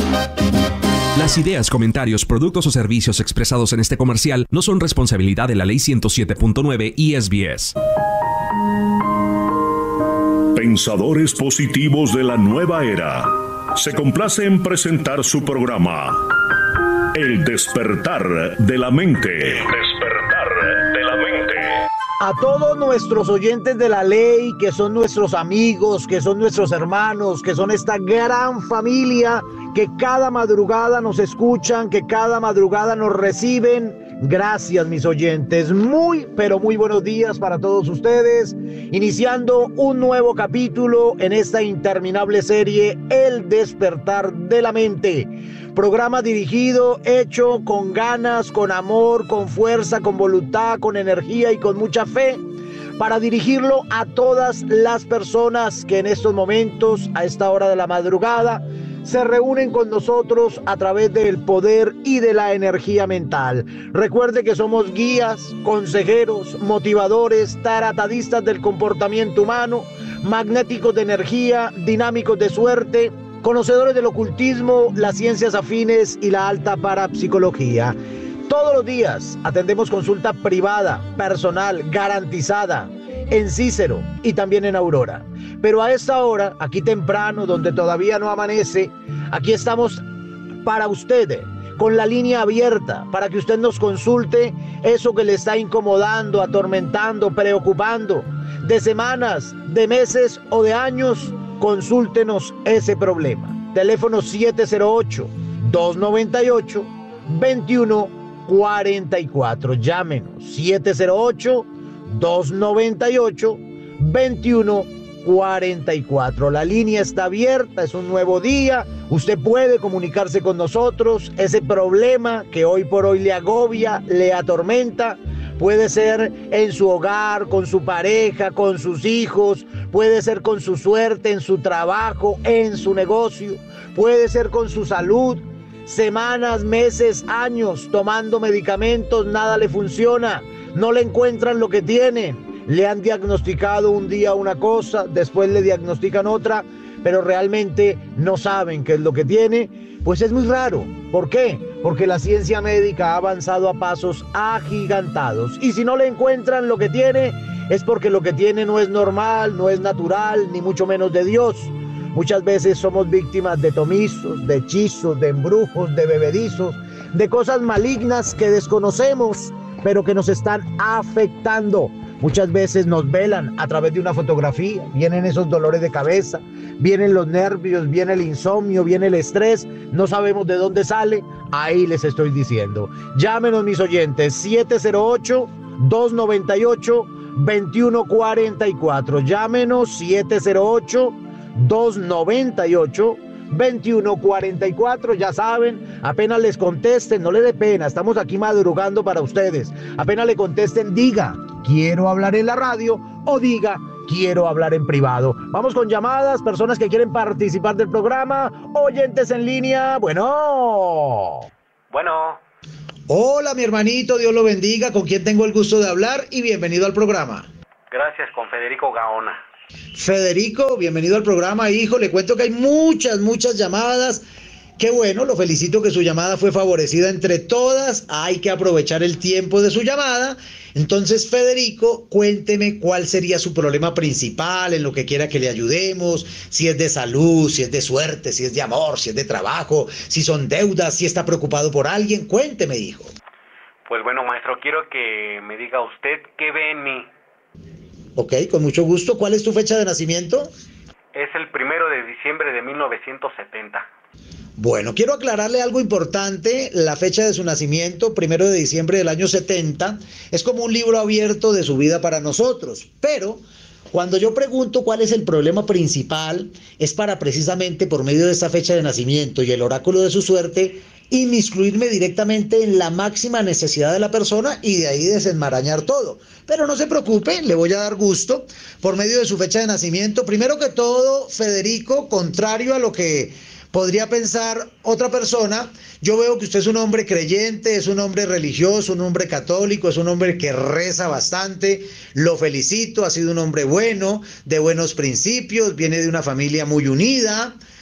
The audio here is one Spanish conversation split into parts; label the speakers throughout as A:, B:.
A: Las ideas, comentarios, productos o servicios expresados en este comercial no son responsabilidad de la Ley 107.9 y SBS.
B: Pensadores positivos de la nueva era. Se complace en presentar su programa El despertar de la mente. El despertar de la mente.
C: A todos nuestros oyentes de la ley, que son nuestros amigos, que son nuestros hermanos, que son esta gran familia, que cada madrugada nos escuchan, que cada madrugada nos reciben. Gracias, mis oyentes. Muy, pero muy buenos días para todos ustedes. Iniciando un nuevo capítulo en esta interminable serie, El despertar de la mente. Programa dirigido, hecho con ganas, con amor, con fuerza, con voluntad, con energía y con mucha fe, para dirigirlo a todas las personas que en estos momentos, a esta hora de la madrugada, se reúnen con nosotros a través del poder y de la energía mental. Recuerde que somos guías, consejeros, motivadores, taratadistas del comportamiento humano, magnéticos de energía, dinámicos de suerte, conocedores del ocultismo, las ciencias afines y la alta parapsicología. Todos los días atendemos consulta privada, personal, garantizada, en Cícero y también en Aurora. Pero a esta hora, aquí temprano, donde todavía no amanece, aquí estamos para usted, con la línea abierta, para que usted nos consulte eso que le está incomodando, atormentando, preocupando, de semanas, de meses o de años. Consúltenos ese problema. Teléfono 708-298-2144. Llámenos 708-298-2144. La línea está abierta, es un nuevo día. Usted puede comunicarse con nosotros. Ese problema que hoy por hoy le agobia, le atormenta, puede ser en su hogar, con su pareja, con sus hijos, puede ser con su suerte, en su trabajo, en su negocio, puede ser con su salud. Semanas, meses, años tomando medicamentos, nada le funciona, no le encuentran lo que tiene. Le han diagnosticado un día una cosa, después le diagnostican otra, pero realmente no saben qué es lo que tiene. Pues es muy raro. ¿Por qué? Porque la ciencia médica ha avanzado a pasos agigantados. Y si no le encuentran lo que tiene, es porque lo que tiene no es normal, no es natural, ni mucho menos de Dios. Muchas veces somos víctimas de tomizos, de hechizos, de embrujos, de bebedizos, de cosas malignas que desconocemos, pero que nos están afectando. Muchas veces nos velan a través de una fotografía, vienen esos dolores de cabeza, vienen los nervios, viene el insomnio, viene el estrés, no sabemos de dónde sale. Ahí les estoy diciendo. Llámenos, mis oyentes, 708-298-2144. Llámenos 708-298-2144. Ya saben, apenas les contesten, no le dé pena, estamos aquí madrugando para ustedes. Apenas le contesten, diga, quiero hablar en la radio, o diga, quiero hablar en privado. Vamos con llamadas, personas que quieren participar del programa, oyentes en línea. Bueno. Hola, mi hermanito, Dios lo bendiga. ¿Con quién tengo el gusto de hablar? Y bienvenido al programa.
D: Gracias, con Federico Gaona.
C: Federico, bienvenido al programa, hijo. Le cuento que hay muchas llamadas. Qué bueno, lo felicito que su llamada fue favorecida entre todas. Hay que aprovechar el tiempo de su llamada. Entonces, Federico, cuénteme cuál sería su problema principal, en lo que quiera que le ayudemos, si es de salud, si es de suerte, si es de amor, si es de trabajo, si son deudas, si está preocupado por alguien. Cuénteme, hijo.
D: Pues bueno, maestro, quiero que me diga usted qué ve en mí.
C: Ok, con mucho gusto. ¿Cuál es tu fecha de nacimiento?
D: Es el 1 de diciembre de 1970.
C: Bueno, quiero aclararle algo importante. La fecha de su nacimiento, 1 de diciembre del año 70, es como un libro abierto de su vida para nosotros. Pero cuando yo pregunto cuál es el problema principal, es para precisamente por medio de esta fecha de nacimiento y el oráculo de su suerte, inmiscuirme directamente en la máxima necesidad de la persona y de ahí desenmarañar todo. Pero no se preocupe, le voy a dar gusto por medio de su fecha de nacimiento. Primero que todo, Federico, contrario a lo que podría pensar otra persona, yo veo que usted es un hombre creyente, es un hombre religioso, un hombre católico, es un hombre que reza bastante. Lo felicito, ha sido un hombre bueno, de buenos principios, viene de una familia muy unida.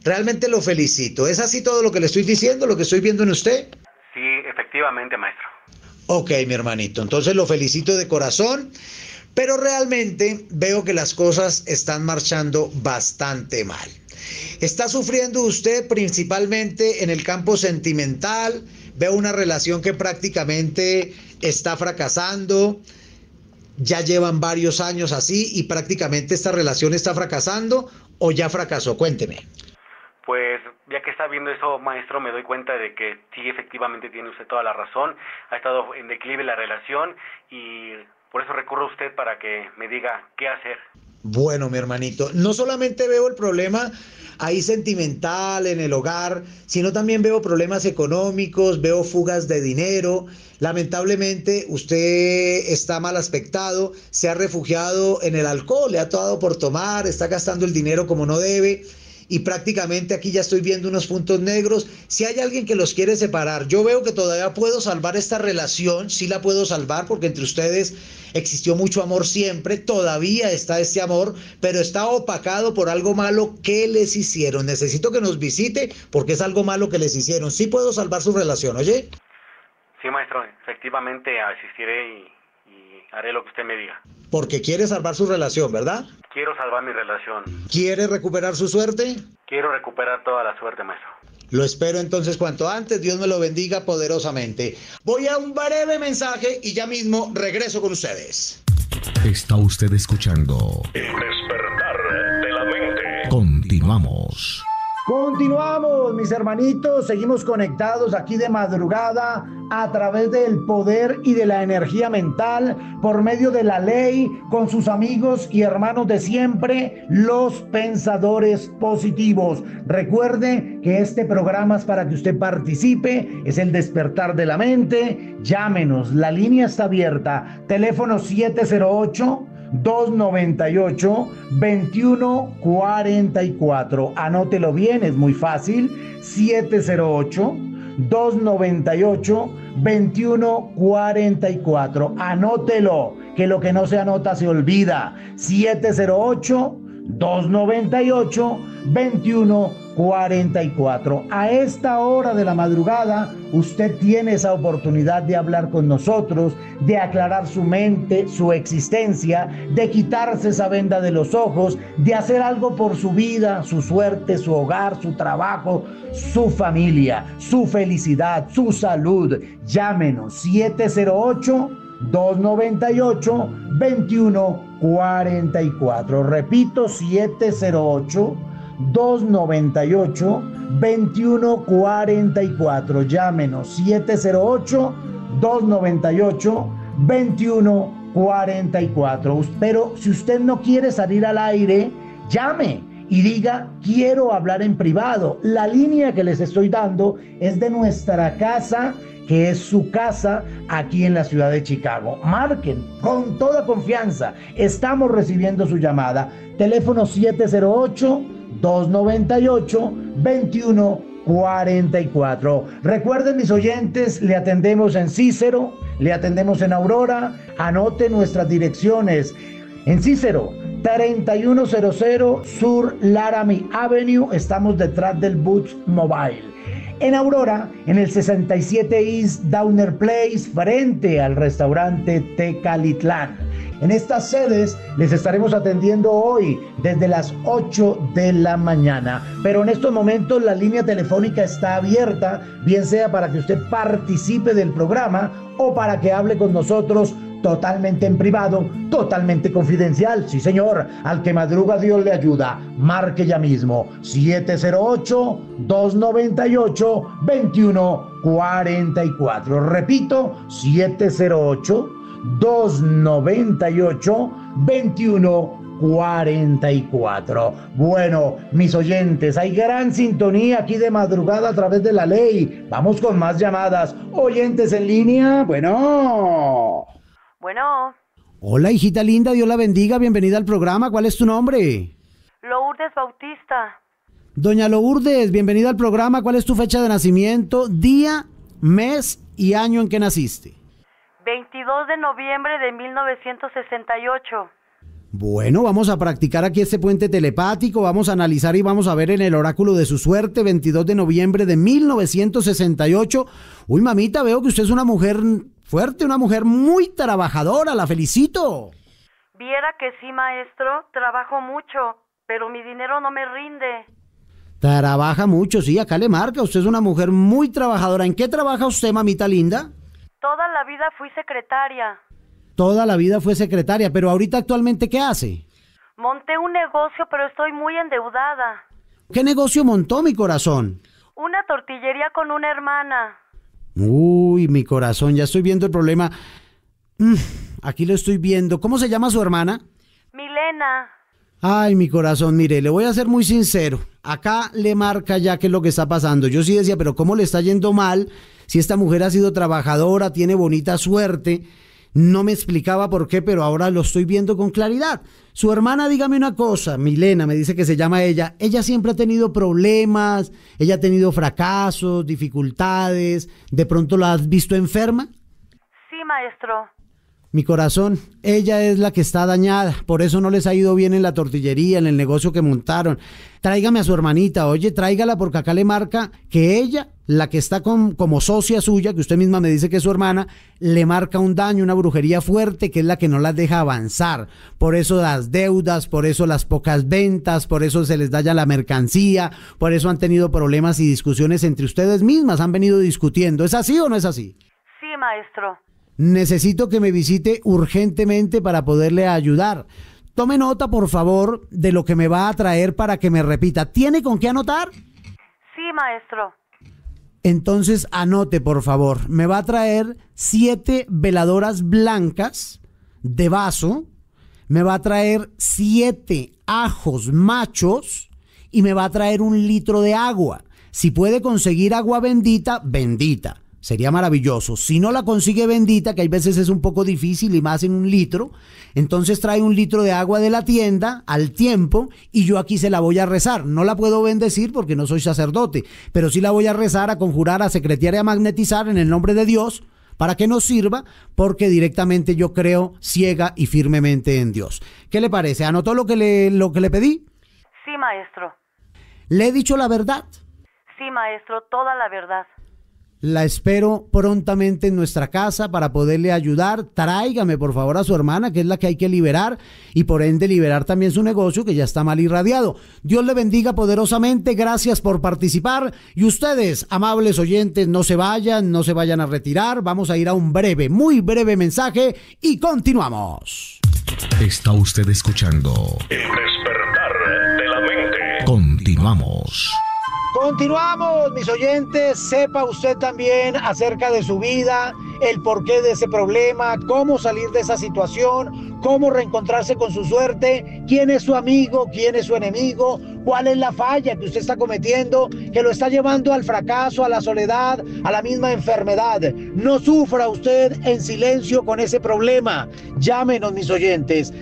C: Realmente lo felicito. ¿Es así todo lo que le estoy diciendo, lo que estoy viendo en usted?
D: Sí, efectivamente, maestro.
C: Ok, mi hermanito, entonces lo felicito de corazón, pero realmente veo que las cosas están marchando bastante mal. Está sufriendo usted principalmente en el campo sentimental, veo una relación que prácticamente está fracasando, ya llevan varios años así y prácticamente esta relación está fracasando o ya fracasó, cuénteme.
D: Pues ya que está viendo eso, maestro, me doy cuenta de que sí, efectivamente tiene usted toda la razón. Ha estado en declive la relación y por eso recurro a usted para que me diga qué hacer.
C: Bueno, mi hermanito, no solamente veo el problema ahí sentimental en el hogar, sino también veo problemas económicos, veo fugas de dinero. Lamentablemente usted está mal aspectado, se ha refugiado en el alcohol, le ha dado por tomar, está gastando el dinero como no debe. Y prácticamente aquí ya estoy viendo unos puntos negros. Si hay alguien que los quiere separar, yo veo que todavía puedo salvar esta relación, sí la puedo salvar porque entre ustedes existió mucho amor siempre, todavía está este amor, pero está opacado por algo malo que les hicieron. Necesito que nos visite porque es algo malo que les hicieron. Sí puedo salvar su relación, ¿oye?
D: Sí, maestro, efectivamente asistiré y haré lo que usted me diga.
C: Porque quiere salvar su relación, ¿verdad?
D: Quiero salvar mi relación.
C: ¿Quiere recuperar su suerte?
D: Quiero recuperar toda la suerte, maestro.
C: Lo espero entonces cuanto antes. Dios me lo bendiga poderosamente. Voy a un breve mensaje y ya mismo regreso con ustedes.
A: Está usted escuchando
B: El despertar de la mente.
A: Continuamos.
C: Continuamos, mis hermanitos, seguimos conectados aquí de madrugada a través del poder y de la energía mental por medio de la ley con sus amigos y hermanos de siempre, los pensadores positivos. Recuerde que este programa es para que usted participe, es el despertar de la mente. Llámenos, la línea está abierta, teléfono 708-298-2144. Anótelo bien, es muy fácil. 708-298-2144. Anótelo, que lo que no se anota se olvida. 708-298-2144. A esta hora de la madrugada, usted tiene esa oportunidad de hablar con nosotros, de aclarar su mente, su existencia, de quitarse esa venda de los ojos, de hacer algo por su vida, su suerte, su hogar, su trabajo, su familia, su felicidad, su salud. Llámenos 708-298-2144. Repito, 708-298-2144. Llámenos 708-298-2144. Pero si usted no quiere salir al aire, llame y diga: quiero hablar en privado. La línea que les estoy dando es de nuestra casa, que es su casa aquí en la ciudad de Chicago. Marquen con toda confianza. Estamos recibiendo su llamada. Teléfono 708-298-2144. Recuerden, mis oyentes, le atendemos en Cícero, le atendemos en Aurora. Anote nuestras direcciones. En Cícero, 3100 Sur Laramie Avenue. Estamos detrás del Boots Mobile. En Aurora, en el 67 East Downer Place, frente al restaurante Tecalitlán. En estas sedes les estaremos atendiendo hoy desde las 8 de la mañana. Pero en estos momentos la línea telefónica está abierta, bien sea para que usted participe del programa o para que hable con nosotros totalmente en privado, totalmente confidencial. Sí, señor, al que madruga Dios le ayuda. Marque ya mismo 708-298-2144. Repito, 708-298-2144. Bueno, mis oyentes, hay gran sintonía aquí de madrugada a través de la ley. Vamos con más llamadas. Oyentes en línea, bueno.
E: Hola, hijita linda, Dios la bendiga, bienvenida al programa. ¿Cuál es tu nombre?
F: Lourdes Bautista.
E: Doña Lourdes, bienvenida al programa. ¿Cuál es tu fecha de nacimiento, día, mes y año en que naciste?
F: 22 de noviembre de 1968.
E: Bueno, vamos a practicar aquí este puente telepático, vamos a analizar y vamos a ver en el oráculo de su suerte, 22 de noviembre de 1968. Uy, mamita, veo que usted es una mujer fuerte, una mujer muy trabajadora, la felicito.
F: Viera que sí, maestro, trabajo mucho, pero mi dinero no me rinde.
E: Trabaja mucho, sí, acá le marca, usted es una mujer muy trabajadora. ¿En qué trabaja usted, mamita linda?
F: Toda la vida fui secretaria.
E: Toda la vida fue secretaria, pero ahorita actualmente, ¿qué hace?
F: Monté un negocio, pero estoy muy endeudada.
E: ¿Qué negocio montó, mi corazón?
F: Una tortillería con una hermana.
E: Uy, mi corazón, ya estoy viendo el problema. Aquí lo estoy viendo. ¿Cómo se llama su hermana?
F: Milena.
E: Ay, mi corazón, mire, le voy a ser muy sincero. Acá le marca ya qué es lo que está pasando. Yo sí decía, pero ¿cómo le está yendo mal si esta mujer ha sido trabajadora, tiene bonita suerte? No me explicaba por qué, pero ahora lo estoy viendo con claridad. Su hermana, dígame una cosa, Milena, me dice que se llama ella. Ella siempre ha tenido problemas, ella ha tenido fracasos, dificultades. ¿De pronto la has visto enferma?
F: Sí, maestro.
E: Mi corazón, ella es la que está dañada, por eso no les ha ido bien en la tortillería, en el negocio que montaron. Tráigame a su hermanita, oye, tráigala porque acá le marca que ella, la que está como socia suya, que usted misma me dice que es su hermana, le marca un daño, una brujería fuerte, que es la que no las deja avanzar. Por eso las deudas, por eso las pocas ventas, por eso se les daña la mercancía, por eso han tenido problemas y discusiones entre ustedes mismas, han venido discutiendo. ¿Es así o no es así?
F: Sí, maestro.
E: Necesito que me visite urgentemente para poderle ayudar. Tome nota, por favor, de lo que me va a traer para que me repita. ¿Tiene con qué anotar?
F: Sí, maestro.
E: Entonces anote, por favor. Me va a traer 7 veladoras blancas de vaso. Me va a traer 7 ajos machos y me va a traer 1 litro de agua. Si puede conseguir agua bendita, bendita. Sería maravilloso. Si no la consigue bendita, que hay veces es un poco difícil y más en 1 litro, entonces trae 1 litro de agua de la tienda al tiempo y yo aquí se la voy a rezar. No la puedo bendecir porque no soy sacerdote, pero sí la voy a rezar, a conjurar, a secretear y a magnetizar en el nombre de Dios para que nos sirva, porque directamente yo creo ciega y firmemente en Dios. ¿Qué le parece? ¿Anotó lo que le pedí?
F: Sí, maestro.
E: ¿Le he dicho la verdad?
F: Sí, maestro, toda la verdad.
E: La espero prontamente en nuestra casa para poderle ayudar. Tráigame por favor a su hermana, que es la que hay que liberar, y por ende liberar también su negocio, que ya está mal irradiado. Dios le bendiga poderosamente, gracias por participar. Y ustedes, amables oyentes, no se vayan a retirar. Vamos a ir a un breve, muy breve mensaje y continuamos.
A: Está usted escuchando
B: El despertar de la mente.
A: Continuamos.
C: Continuamos, mis oyentes. Sepa usted también acerca de su vida, el porqué de ese problema, cómo salir de esa situación, cómo reencontrarse con su suerte, quién es su amigo, quién es su enemigo, cuál es la falla que usted está cometiendo, que lo está llevando al fracaso, a la soledad, a la misma enfermedad. No sufra usted en silencio con ese problema. Llámenos, mis oyentes,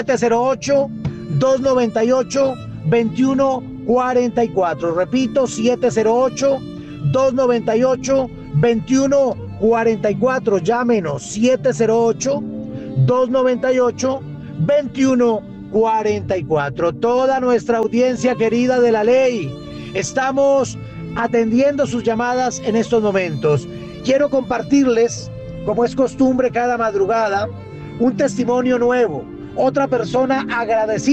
C: 708-298-2144. Repito, 708-298-2144. Llámenos, 708-298-2144. Toda nuestra audiencia querida de la ley, estamos atendiendo sus llamadas en estos momentos. Quiero compartirles, como es costumbre cada madrugada, un testimonio nuevo. Otra persona agradecida